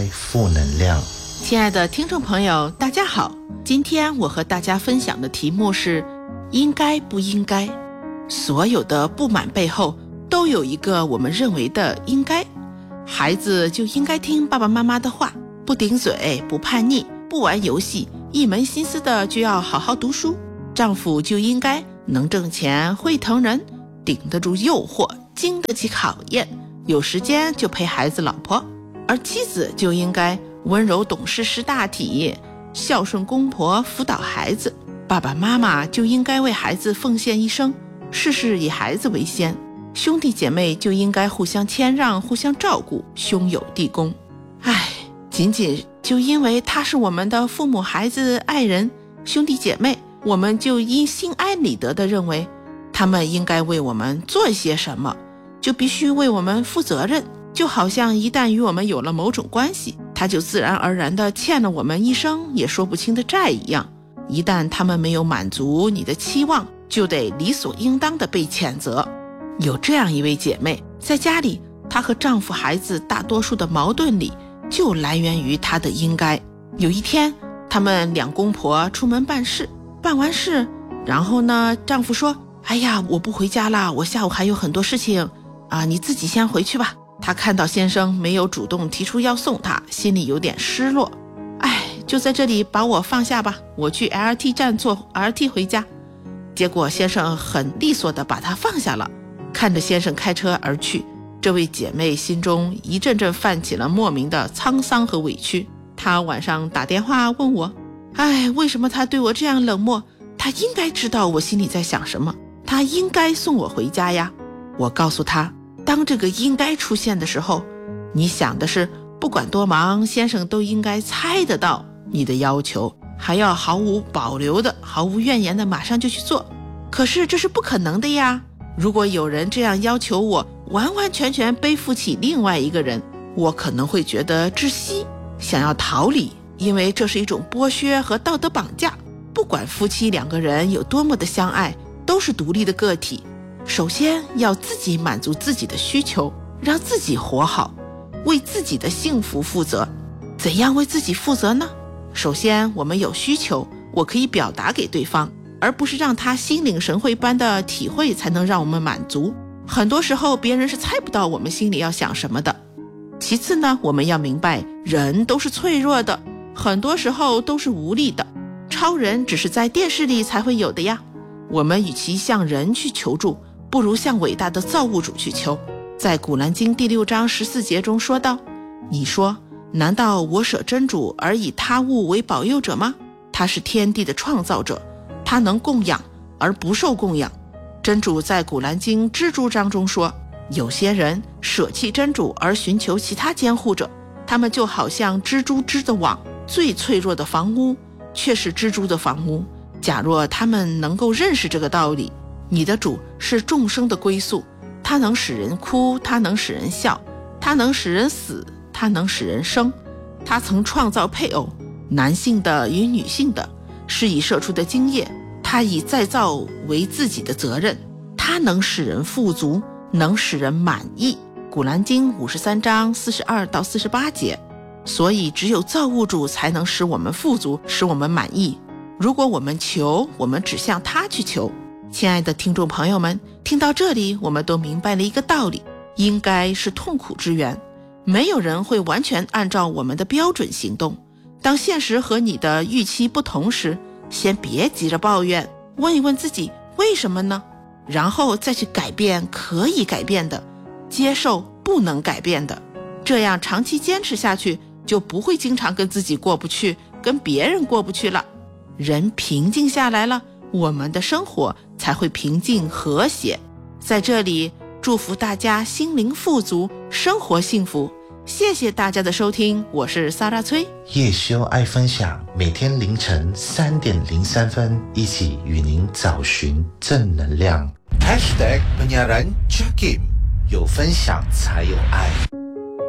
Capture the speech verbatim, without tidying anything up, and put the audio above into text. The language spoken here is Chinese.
负能量。 亲爱的听众朋友，大家好，今天我和大家分享的题目是应该不应该。所有的不满背后都有一个我们认为的应该。孩子就应该听爸爸妈妈的话，不顶嘴，不叛逆，不玩游戏，一门心思的就要好好读书。丈夫就应该能挣钱，会疼人，顶得住诱惑，经得起考验，有时间就陪孩子老婆。而妻子就应该温柔懂事识大体，孝顺公婆，辅导孩子。爸爸妈妈就应该为孩子奉献一生，事事以孩子为先。兄弟姐妹就应该互相谦让，互相照顾，兄友弟恭。唉，仅仅就因为他是我们的父母、孩子、爱人、兄弟姐妹，我们就应心安理得地认为他们应该为我们做一些什么，就必须为我们负责任。就好像一旦与我们有了某种关系，他就自然而然地欠了我们一生也说不清的债一样。一旦他们没有满足你的期望，就得理所应当地被谴责。有这样一位姐妹，在家里，她和丈夫、孩子大多数的矛盾里就来源于她的应该。有一天，他们两公婆出门办事，办完事，然后呢，丈夫说：哎呀，我不回家了，我下午还有很多事情啊，你自己先回去吧。她看到先生没有主动提出要送她，心里有点失落。哎，就在这里把我放下吧，我去 L R T 站坐 L R T 回家。结果先生很利索地把她放下了。看着先生开车而去，这位姐妹心中一阵阵泛起了莫名的沧桑和委屈。她晚上打电话问我，哎，为什么他对我这样冷漠？他应该知道我心里在想什么，他应该送我回家呀。我告诉她，当这个应该出现的时候，你想的是不管多忙，先生都应该猜得到你的要求，还要毫无保留的、毫无怨言的马上就去做。可是这是不可能的呀。如果有人这样要求我完完全全背负起另外一个人，我可能会觉得窒息，想要逃离，因为这是一种剥削和道德绑架。不管夫妻两个人有多么的相爱，都是独立的个体，首先要自己满足自己的需求，让自己活好，为自己的幸福负责。怎样为自己负责呢？首先，我们有需求，我可以表达给对方，而不是让他心领神会般的体会才能让我们满足。很多时候别人是猜不到我们心里要想什么的。其次呢，我们要明白人都是脆弱的，很多时候都是无力的，超人只是在电视里才会有的呀。我们与其向人去求助，不如向伟大的造物主去求。在古兰经第六章十四节中说道，你说，难道我舍真主而以他物为保佑者吗？他是天地的创造者，他能供养而不受供养。真主在古兰经蜘蛛章中说，有些人舍弃真主而寻求其他监护者，他们就好像蜘蛛织的网，最脆弱的房屋却是蜘蛛的房屋。假若他们能够认识这个道理，你的主是众生的归宿，他能使人哭，他能使人笑，他能使人死，他能使人生。他曾创造配偶，男性的与女性的，是以射出的精液，他以再造为自己的责任。他能使人富足，能使人满意。古兰经五十三章四十二到四十八节。所以只有造物主才能使我们富足，使我们满意。如果我们求，我们只向他去求。亲爱的听众朋友们，听到这里，我们都明白了一个道理，应该是痛苦之源。没有人会完全按照我们的标准行动。当现实和你的预期不同时，先别急着抱怨，问一问自己为什么呢？然后再去改变可以改变的，接受不能改变的。这样长期坚持下去，就不会经常跟自己过不去，跟别人过不去了。人平静下来了，我们的生活才会平静和谐。在这里祝福大家心灵富足，生活幸福。谢谢大家的收听，我是萨拉崔。 叶修爱分享，每天凌晨三点零三分，一起与您找寻正能量。Hashtag penyiaran Jakim，有分享才有爱。